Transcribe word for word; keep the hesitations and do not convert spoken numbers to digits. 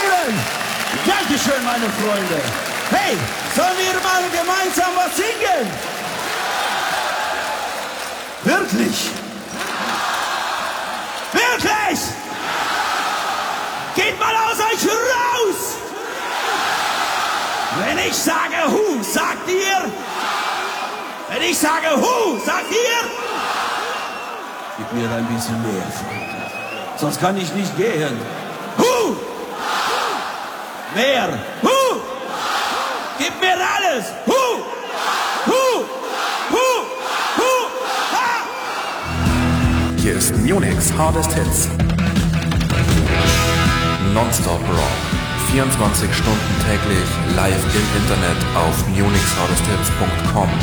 Applaus Dankeschön, meine Freunde. Hey, sollen wir mal gemeinsam was singen? Wirklich? Wirklich? Geht mal aus euch raus! Wenn ich sage Hu, sagt ihr? Wenn ich sage Hu, sagt ihr? Gib mir ein bisschen mehr, Freunde. Sonst kann ich nicht gehen. Hu! Mehr! Hu! Gib mir alles! Hu! Hu! Hu! Hu! Ha! Hier ist Munich's Hardest Hits. Nonstop Rock. vierundzwanzig Stunden täglich live im Internet auf munichs hardest hits punkt com.